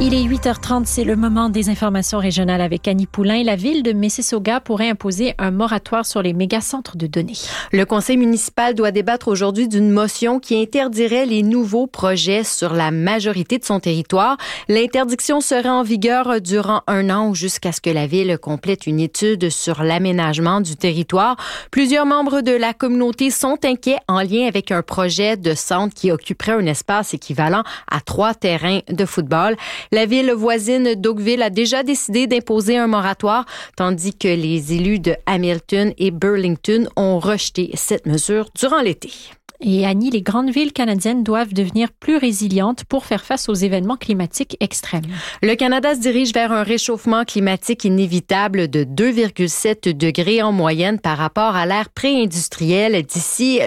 Il est 8h30, c'est le moment des informations régionales avec Annie Poulain. La ville de Mississauga pourrait imposer un moratoire sur les mégacentres de données. Le conseil municipal doit débattre aujourd'hui d'une motion qui interdirait les nouveaux projets sur la majorité de son territoire. L'interdiction serait en vigueur durant 1 an ou jusqu'à ce que la ville complète une étude sur l'aménagement du territoire. Plusieurs membres de la communauté sont inquiets en lien avec un projet de centre qui occuperait un espace équivalent à 3 terrains de football. La ville voisine d'Oakville a déjà décidé d'imposer un moratoire, tandis que les élus de Hamilton et Burlington ont rejeté cette mesure durant l'été. Et Annie, les grandes villes canadiennes doivent devenir plus résilientes pour faire face aux événements climatiques extrêmes. Le Canada se dirige vers un réchauffement climatique inévitable de 2,7 degrés en moyenne par rapport à l'ère pré-industrielle d'ici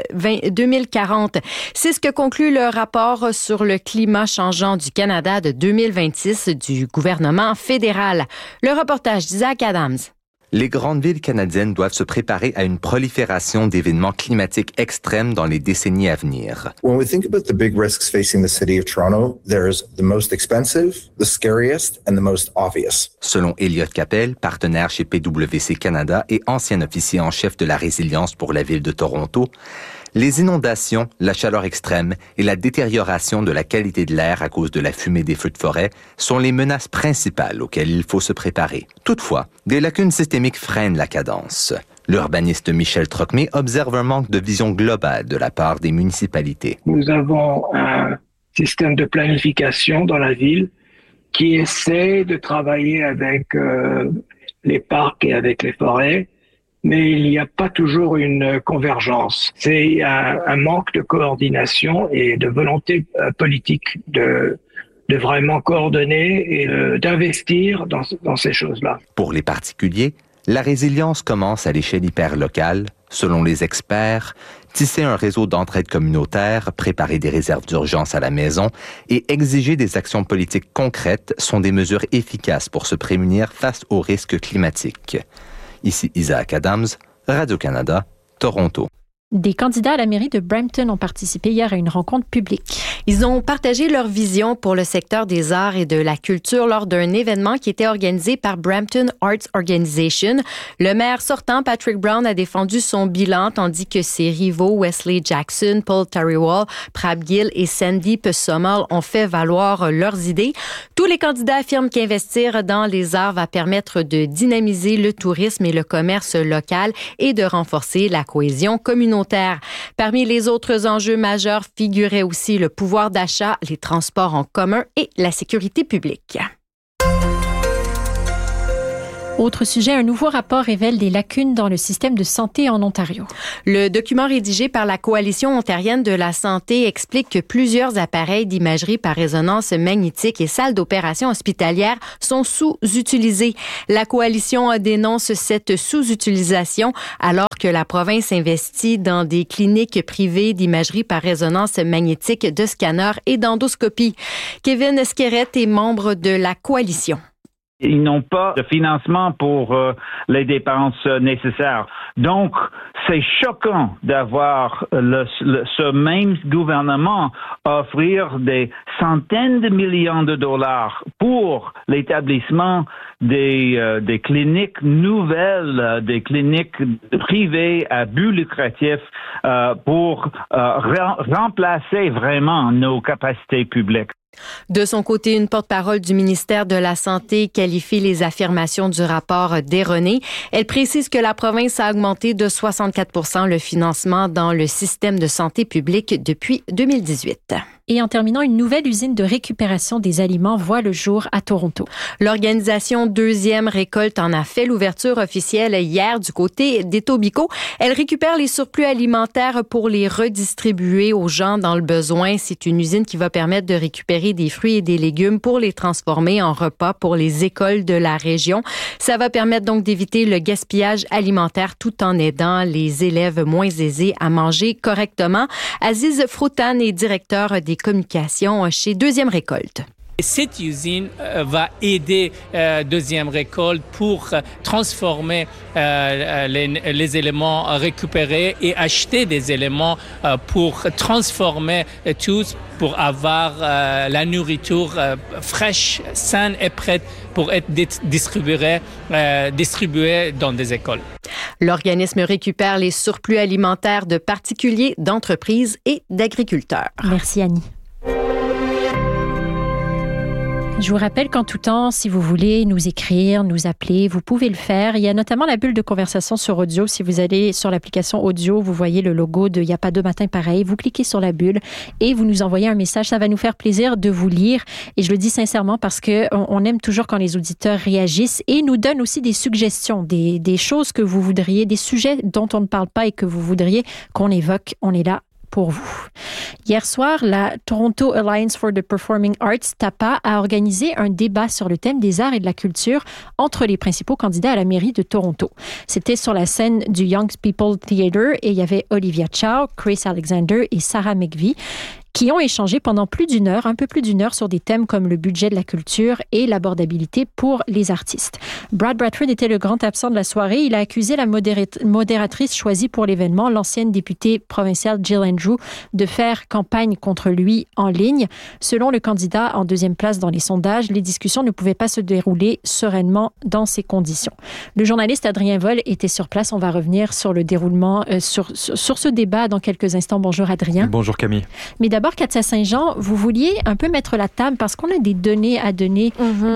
2040. C'est ce que conclut le rapport sur le climat changeant du Canada de 2026 du gouvernement fédéral. Le reportage d'Isaac Adams. Les grandes villes canadiennes doivent se préparer à une prolifération d'événements climatiques extrêmes dans les décennies à venir. When we think about the big risks facing the city of Toronto, there's the most expensive, the scariest, and the most obvious. Selon Elliott Capel, partenaire chez PwC Canada et ancien officier en chef de la résilience pour la ville de Toronto, les inondations, la chaleur extrême et la détérioration de la qualité de l'air à cause de la fumée des feux de forêt sont les menaces principales auxquelles il faut se préparer. Toutefois, des lacunes systémiques freinent la cadence. L'urbaniste Michel Trocmé observe un manque de vision globale de la part des municipalités. Nous avons un système de planification dans la ville qui essaie de travailler avec les parcs et avec les forêts, mais il n'y a pas toujours une convergence. C'est un manque de coordination et de volonté politique de vraiment coordonner et d'investir dans ces choses-là. Pour les particuliers, la résilience commence à l'échelle hyperlocale. Selon les experts, tisser un réseau d'entraide communautaire, préparer des réserves d'urgence à la maison et exiger des actions politiques concrètes sont des mesures efficaces pour se prémunir face aux risques climatiques. Ici Isaac Adams, Radio-Canada, Toronto. Des candidats à la mairie de Brampton ont participé hier à une rencontre publique. Ils ont partagé leur vision pour le secteur des arts et de la culture lors d'un événement qui était organisé par Brampton Arts Organization. Le maire sortant, Patrick Brown, a défendu son bilan, tandis que ses rivaux Wesley Jackson, Paul Tariwal, Prab Gill et Sandeep Sommal ont fait valoir leurs idées. Tous les candidats affirment qu'investir dans les arts va permettre de dynamiser le tourisme et le commerce local et de renforcer la cohésion communautaire. Parmi les autres enjeux majeurs figuraient aussi le pouvoir d'achat, les transports en commun et la sécurité publique. Autre sujet, un nouveau rapport révèle des lacunes dans le système de santé en Ontario. Le document rédigé par la Coalition ontarienne de la santé explique que plusieurs appareils d'imagerie par résonance magnétique et salles d'opération hospitalières sont sous-utilisés. La Coalition dénonce cette sous-utilisation alors que la province investit dans des cliniques privées d'imagerie par résonance magnétique, de scanners et d'endoscopie. Kevin Esqueret est membre de la Coalition. Ils n'ont pas de financement pour les dépenses nécessaires. Donc, c'est choquant d'avoir ce même gouvernement offrir des centaines de millions de dollars pour l'établissement des cliniques nouvelles, des cliniques privées à but lucratif pour remplacer vraiment nos capacités publiques. De son côté, une porte-parole du ministère de la Santé qualifie les affirmations du rapport d'erronées. Elle précise que la province a augmenté de 64% le financement dans le système de santé publique depuis 2018. Et en terminant, une nouvelle usine de récupération des aliments voit le jour à Toronto. L'organisation Deuxième Récolte en a fait l'ouverture officielle hier du côté d'Etobicoke. Elle récupère les surplus alimentaires pour les redistribuer aux gens dans le besoin. C'est une usine qui va permettre de récupérer des fruits et des légumes pour les transformer en repas pour les écoles de la région. Ça va permettre donc d'éviter le gaspillage alimentaire tout en aidant les élèves moins aisés à manger correctement. Aziz Froutan est directeur des communications chez Deuxième Récolte. Cette usine va aider Deuxième Récolte pour transformer les éléments récupérés et acheter des éléments pour transformer tous, pour avoir la nourriture fraîche, saine et prête pour être distribuée dans des écoles. L'organisme récupère les surplus alimentaires de particuliers, d'entreprises et d'agriculteurs. Merci Annie. Je vous rappelle qu'en tout temps, si vous voulez nous écrire, nous appeler, vous pouvez le faire. Il y a notamment la bulle de conversation sur audio. Si vous allez sur l'application audio, vous voyez le logo de « Il n'y a pas deux matins pareils ». Vous cliquez sur la bulle et vous nous envoyez un message. Ça va nous faire plaisir de vous lire. Et je le dis sincèrement parce qu'on aime toujours quand les auditeurs réagissent et nous donnent aussi des suggestions, des choses que vous voudriez, des sujets dont on ne parle pas et que vous voudriez qu'on évoque. On est là pour vous. Hier soir, la Toronto Alliance for the Performing Arts, TAPA, a organisé un débat sur le thème des arts et de la culture entre les principaux candidats à la mairie de Toronto. C'était sur la scène du Young People Theatre et il y avait Olivia Chow, Chris Alexander et Sarah McVie qui ont échangé pendant un peu plus d'une heure sur des thèmes comme le budget de la culture et l'abordabilité pour les artistes. Brad Bradford était le grand absent de la soirée. Il a accusé la modératrice choisie pour l'événement, l'ancienne députée provinciale Jill Andrew, de faire campagne contre lui en ligne. Selon le candidat en deuxième place dans les sondages, les discussions ne pouvaient pas se dérouler sereinement dans ces conditions. Le journaliste Adrien Vol était sur place. On va revenir sur le déroulement, sur ce débat dans quelques instants. Bonjour Adrien. Bonjour Camille. Mais d'abord, Katia Saint-Jean, vous vouliez un peu mettre la table parce qu'on a des données à donner,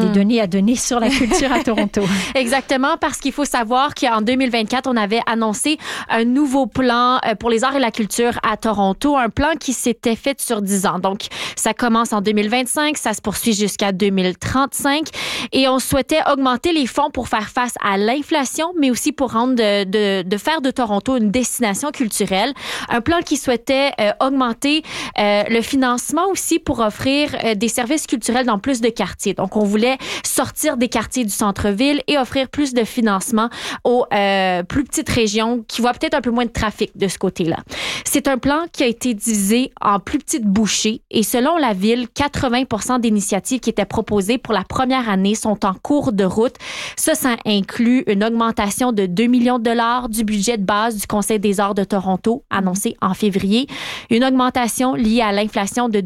sur la culture à Toronto. Exactement, parce qu'il faut savoir qu'en 2024, on avait annoncé un nouveau plan pour les arts et la culture à Toronto, un plan qui s'était fait sur 10 ans. Donc, ça commence en 2025, ça se poursuit jusqu'à 2035 et on souhaitait augmenter les fonds pour faire face à l'inflation, mais aussi pour rendre de faire de Toronto une destination culturelle. Un plan qui souhaitait augmenter le financement aussi pour offrir des services culturels dans plus de quartiers. Donc, on voulait sortir des quartiers du centre-ville et offrir plus de financement aux plus petites régions qui voient peut-être un peu moins de trafic de ce côté-là. C'est un plan qui a été divisé en plus petites bouchées et selon la Ville, 80% d'initiatives qui étaient proposées pour la première année sont en cours de route. Ça inclut une augmentation de 2 millions de dollars du budget de base du Conseil des arts de Toronto, annoncé en février. Une augmentation liée à l'inflation de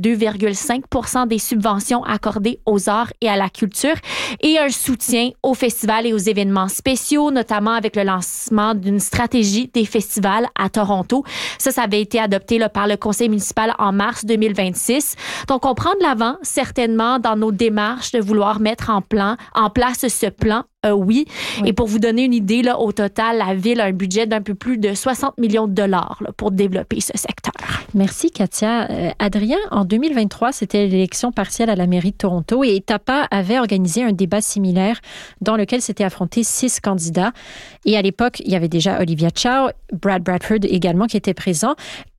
2,5% des subventions accordées aux arts et à la culture et un soutien aux festivals et aux événements spéciaux, notamment avec le lancement d'une stratégie des festivals à Toronto. Ça avait été adopté par le conseil municipal en mars 2026. Donc, on prend de l'avant certainement dans nos démarches de vouloir mettre en place ce plan. Oui. Et pour vous donner une idée, au total, la Ville a un budget d'un peu plus de 60 millions de dollars pour développer ce secteur. Merci, Katia. Adrien, en 2023, c'était l'élection partielle à la mairie de Toronto et TAPA avait organisé un débat similaire dans lequel s'étaient affrontés 6 candidats. Et à l'époque, il y avait déjà Olivia Chow, Brad Bradford également qui étaient présents.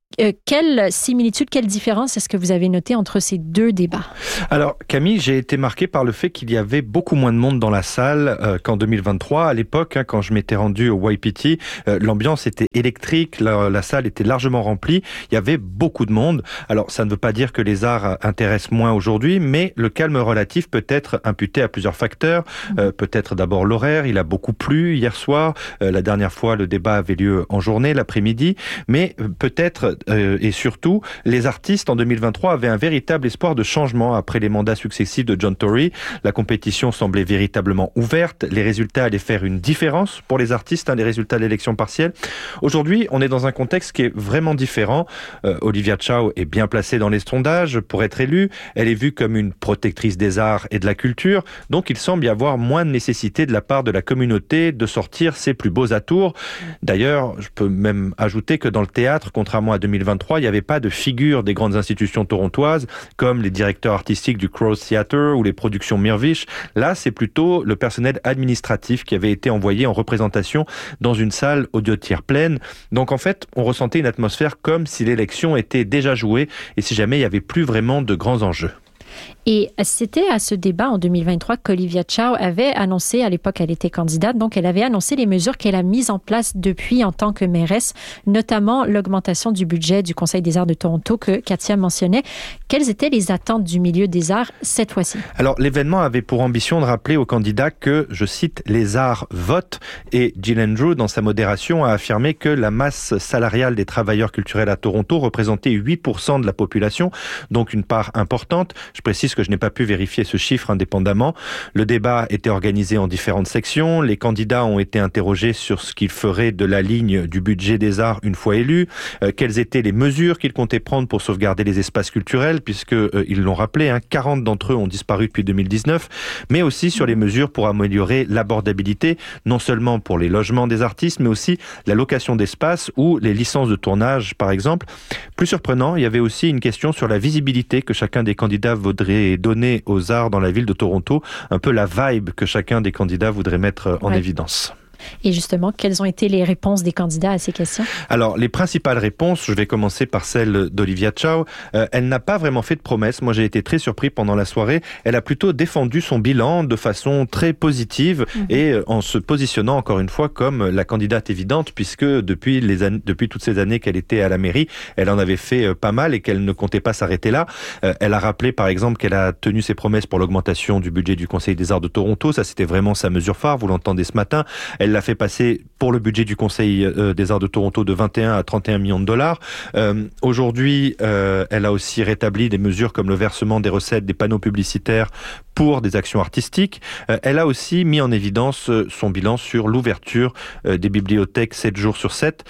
Quelle similitude, quelle différence est-ce que vous avez noté entre ces deux débats? Alors, Camille, j'ai été marqué par le fait qu'il y avait beaucoup moins de monde dans la salle qu'en 2023. À l'époque, quand je m'étais rendu au YPT, l'ambiance était électrique, la salle était largement remplie, il y avait beaucoup de monde. Alors, ça ne veut pas dire que les arts intéressent moins aujourd'hui, mais le calme relatif peut être imputé à plusieurs facteurs. Peut-être d'abord l'horaire, il a beaucoup plu hier soir. La dernière fois, le débat avait lieu en journée, l'après-midi, mais peut-être et surtout, les artistes en 2023 avaient un véritable espoir de changement après les mandats successifs de John Tory. La compétition semblait véritablement ouverte. Les résultats allaient faire une différence pour les artistes, les résultats de l'élection partielle. Aujourd'hui, on est dans un contexte qui est vraiment différent. Olivia Chow est bien placée dans les sondages pour être élue. Elle est vue comme une protectrice des arts et de la culture. Donc, il semble y avoir moins de nécessité de la part de la communauté de sortir ses plus beaux atours. D'ailleurs, je peux même ajouter que dans le théâtre, contrairement à 2023, il n'y avait pas de figure des grandes institutions torontoises comme les directeurs artistiques du Crow Theatre ou les productions Mirvish. Là, c'est plutôt le personnel administratif qui avait été envoyé en représentation dans une salle audiotière pleine. Donc en fait, on ressentait une atmosphère comme si l'élection était déjà jouée et si jamais il n'y avait plus vraiment de grands enjeux. Et c'était à ce débat en 2023 qu'Olivia Chow avait annoncé, à l'époque elle était candidate, donc elle avait annoncé les mesures qu'elle a mises en place depuis en tant que mairesse, notamment l'augmentation du budget du Conseil des arts de Toronto que Katia mentionnait. Quelles étaient les attentes du milieu des arts cette fois-ci? Alors, l'événement avait pour ambition de rappeler aux candidats que, je cite, les arts votent, et Jill Andrews, dans sa modération, a affirmé que la masse salariale des travailleurs culturels à Toronto représentait 8% de la population, donc une part importante. Je précise que je n'ai pas pu vérifier ce chiffre indépendamment. Le débat était organisé en différentes sections. Les candidats ont été interrogés sur ce qu'ils feraient de la ligne du budget des arts une fois élus, quelles étaient les mesures qu'ils comptaient prendre pour sauvegarder les espaces culturels, puisqu'ils l'ont rappelé, 40 d'entre eux ont disparu depuis 2019, mais aussi sur les mesures pour améliorer l'abordabilité, non seulement pour les logements des artistes, mais aussi la location d'espace ou les licences de tournage, par exemple. Plus surprenant, il y avait aussi une question sur la visibilité que chacun des candidats voudrait donner aux arts dans la ville de Toronto, un peu la vibe que chacun des candidats voudrait mettre en évidence. Et justement, quelles ont été les réponses des candidats à ces questions? Alors, les principales réponses, je vais commencer par celle d'Olivia Chow. Elle n'a pas vraiment fait de promesses. Moi, j'ai été très surpris pendant la soirée. Elle a plutôt défendu son bilan de façon très positive et en se positionnant encore une fois comme la candidate évidente, puisque depuis toutes ces années qu'elle était à la mairie, elle en avait fait pas mal et qu'elle ne comptait pas s'arrêter là. Elle a rappelé, par exemple, qu'elle a tenu ses promesses pour l'augmentation du budget du Conseil des arts de Toronto. Ça, c'était vraiment sa mesure phare. Vous l'entendez ce matin. Elle l'a fait passer pour le budget du Conseil des arts de Toronto de 21 à 31 millions de dollars. Aujourd'hui, elle a aussi rétabli des mesures comme le versement des recettes des panneaux publicitaires pour des actions artistiques. Elle a aussi mis en évidence son bilan sur l'ouverture des bibliothèques 7 jours sur 7.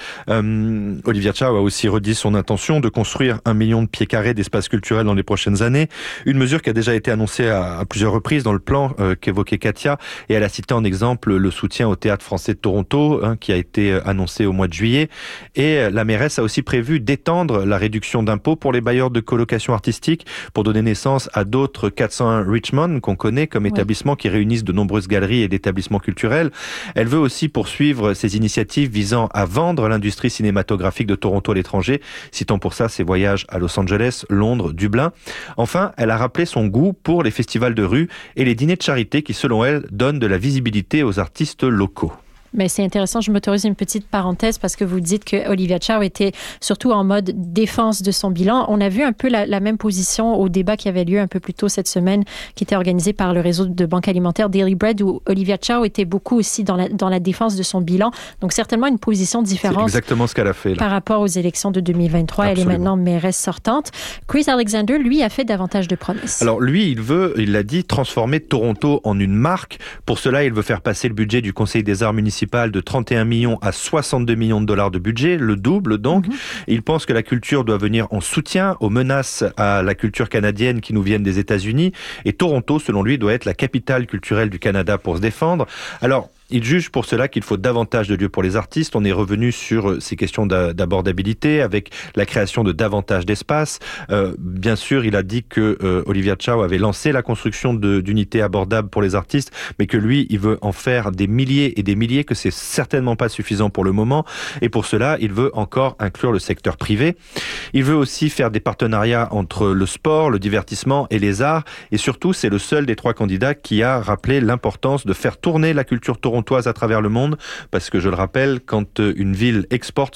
Olivia Chow a aussi redit son intention de construire 1 million de pieds carrés d'espace culturel dans les prochaines années. Une mesure qui a déjà été annoncée à plusieurs reprises dans le plan qu'évoquait Katia. Et elle a cité en exemple le soutien au Théâtre français de Toronto, qui a été annoncé au mois de juillet. Et la mairesse a aussi prévu d'étendre la réduction d'impôts pour les bailleurs de colocation artistique pour donner naissance à d'autres 401 Richmond qu'on connaît comme établissements qui réunissent de nombreuses galeries et d'établissements culturels. Elle veut aussi poursuivre ses initiatives visant à vendre l'industrie cinématographique de Toronto à l'étranger, citant pour ça ses voyages à Los Angeles, Londres, Dublin. Enfin, elle a rappelé son goût pour les festivals de rue et les dîners de charité qui, selon elle, donnent de la visibilité aux artistes locaux. Mais c'est intéressant, je m'autorise une petite parenthèse parce que vous dites que Olivia Chow était surtout en mode défense de son bilan. On a vu un peu la même position au débat qui avait lieu un peu plus tôt cette semaine, qui était organisé par le réseau de banques alimentaires Daily Bread, où Olivia Chow était beaucoup aussi dans la défense de son bilan. Donc certainement une position différente. C'est exactement ce qu'elle a fait là. Par rapport aux élections de 2023. Absolument. Elle est maintenant mairesse sortante. Chris Alexander, lui, a fait davantage de promesses. Alors lui, il l'a dit, transformer Toronto en une marque. Pour cela, il veut faire passer le budget du Conseil des arts municipal de 31 millions à 62 millions de dollars de budget, le double donc. Il pense que la culture doit venir en soutien aux menaces à la culture canadienne qui nous viennent des États-Unis. Et Toronto, selon lui, doit être la capitale culturelle du Canada pour se défendre. Alors, il juge pour cela qu'il faut davantage de lieux pour les artistes. On est revenu sur ces questions d'abordabilité avec la création de davantage d'espaces. Bien sûr, il a dit que Olivia Chow avait lancé la construction d'unités abordables pour les artistes, mais que lui, il veut en faire des milliers et des milliers, que c'est certainement pas suffisant pour le moment. Et pour cela, il veut encore inclure le secteur privé. Il veut aussi faire des partenariats entre le sport, le divertissement et les arts. Et surtout, c'est le seul des trois candidats qui a rappelé l'importance de faire tourner la culture torontoise à travers le monde, parce que je le rappelle, quand une ville exporte